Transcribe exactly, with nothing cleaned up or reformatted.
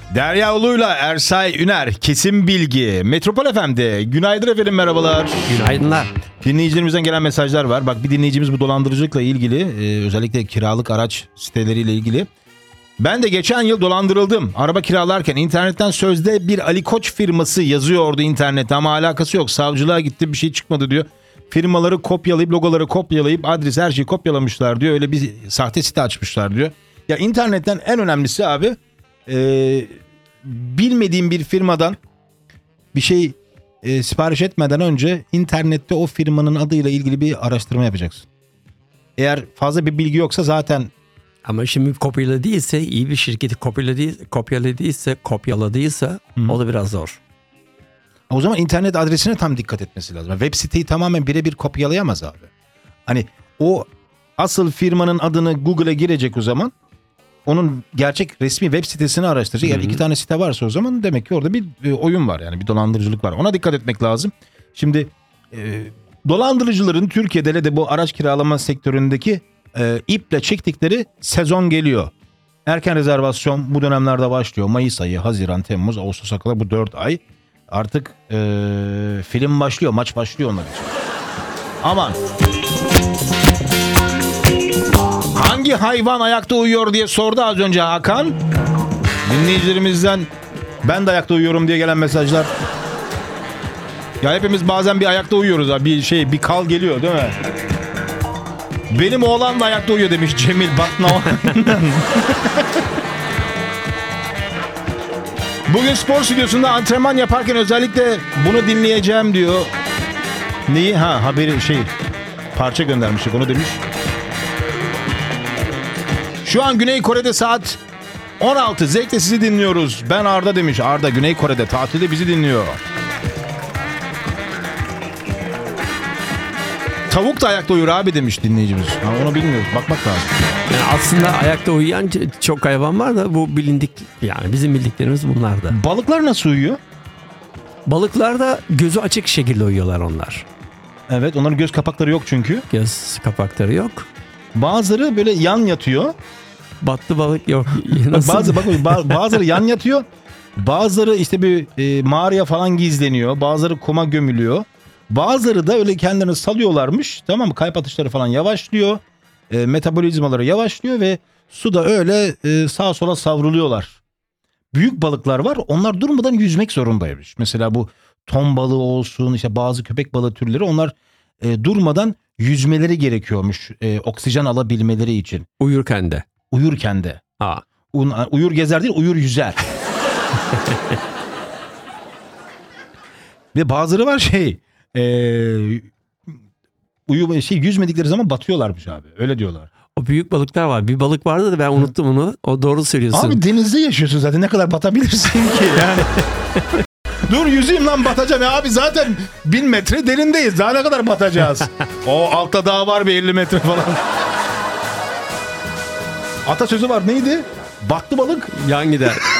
Derya Ulu'yla Ersay Üner, Kesin Bilgi. Metropol F M'de. Günaydın efendim, merhabalar. Günaydınlar. Dinleyicilerimizden gelen mesajlar var. Bak, bir dinleyicimiz bu dolandırıcılıkla ilgili, e, özellikle kiralık araç siteleriyle ilgili. Ben de geçen yıl dolandırıldım. Araba kiralarken internetten sözde bir Ali Koç firması yazıyordu internette ama alakası yok. Savcılığa gitti, bir şey çıkmadı diyor. Firmaları kopyalayıp, logoları kopyalayıp, adres, her şeyi kopyalamışlar diyor. Öyle bir sahte site açmışlar diyor. Ya internetten en önemlisi abi, e, bilmediğin bir firmadan bir şey e, sipariş etmeden önce internette o firmanın adıyla ilgili bir araştırma yapacaksın. Eğer fazla bir bilgi yoksa zaten... Ama şimdi kopyaladıysa, iyi bir şirketi kopyaladıysa, kopyaladıysa, kopyaladıysa Hı-hı. o da biraz zor. O zaman internet adresine tam dikkat etmesi lazım. Web siteyi tamamen birebir kopyalayamaz abi. Hani o asıl firmanın adını Google'a girecek o zaman. Onun gerçek resmi web sitesini araştıracak. Eğer iki tane site varsa o zaman demek ki orada bir, bir oyun var, yani bir dolandırıcılık var. Ona dikkat etmek lazım. Şimdi e, dolandırıcıların Türkiye'de de bu araç kiralama sektöründeki e, iple çektikleri sezon geliyor. Erken rezervasyon bu dönemlerde başlıyor. Mayıs ayı, Haziran, Temmuz, Ağustos'a kadar bu dört ay. Artık e, film başlıyor, maç başlıyor onlar için. Aman. Hangi hayvan ayakta uyuyor diye sordu az önce Hakan. Dinleyicilerimizden ben de ayakta uyuyorum diye gelen mesajlar. Ya hepimiz bazen bir ayakta uyuyoruz abi. Bir şey, bir kal geliyor değil mi? Benim oğlan da ayakta uyuyor demiş Cemil Batna. Bugün spor stüdyosunda antrenman yaparken özellikle bunu dinleyeceğim diyor. Neyi? Ha, haberi şey, parça göndermiştik onu demiş. Şu an Güney Kore'de saat on altı. Zevkle sizi dinliyoruz. Ben Arda demiş. Arda Güney Kore'de tatilde bizi dinliyor. Tavuk da ayakta uyur abi demiş dinleyicimiz. Ha, onu bilmiyoruz. Bakmak lazım. Yani aslında ayakta uyuyan çok hayvan var da bu bilindik, yani bizim bildiklerimiz bunlar da. Balıklar nasıl uyuyor? Balıklar da gözü açık şekilde uyuyorlar onlar. Evet, onların göz kapakları yok çünkü. Göz kapakları yok. Bazıları böyle yan yatıyor. Battı balık yok. Nasıl? Bazı bak bazıları yan yatıyor. Bazıları işte bir e, mağaraya falan gizleniyor. Bazıları kuma gömülüyor. Bazıları da öyle kendilerini salıyorlarmış. Tamam mı? Kalp atışları falan yavaşlıyor. E, metabolizmaları yavaşlıyor ve suda öyle e, sağa sola savruluyorlar. Büyük balıklar var. Onlar durmadan yüzmek zorundaymış. Mesela bu ton balığı olsun, işte bazı köpek balığı türleri, onlar e, durmadan yüzmeleri gerekiyormuş. E, oksijen alabilmeleri için. Uyurken de. Uyurken de. Ha. Uyur gezer değil, uyur yüzer. Ve bazıları var şey, e, uyu şey yüzmedikleri zaman batıyorlarmış abi. Öyle diyorlar. O büyük balıklar var. Bir balık vardı da ben unuttum onu. O doğru söylüyorsun. Abi denizde yaşıyorsun zaten. Ne kadar batabilirsin ki yani. Dur yüzeyim lan, batacağım ya abi, zaten bin metre derindeyiz. Daha ne kadar batacağız? O altta dağ var bir elli metre falan. Atasözü var, neydi? Battı balık yan gider.